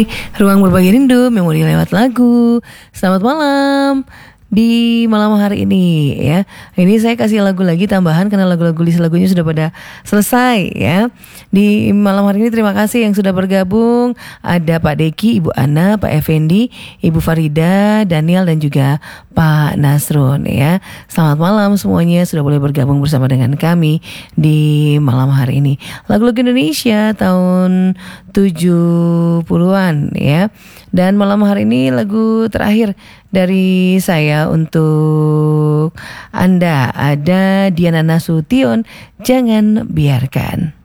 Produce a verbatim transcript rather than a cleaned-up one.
Ruang Berbagi Rindu, memori lewat lagu. Selamat malam di malam hari ini ya. Ini saya kasih lagu lagi tambahan karena lagu-lagu list lagunya sudah pada selesai ya. Di malam hari ini terima kasih yang sudah bergabung. Ada Pak Deki, Ibu Ana, Pak Effendi, Ibu Farida, Daniel dan juga Pak Nasrun ya. Selamat malam semuanya, sudah boleh bergabung bersama dengan kami di malam hari ini. Lagu-lagu Indonesia tahun tujuh puluhan ya. Dan malam hari ini lagu terakhir dari saya untuk Anda ada Diana Nasution, Jangan Biarkan.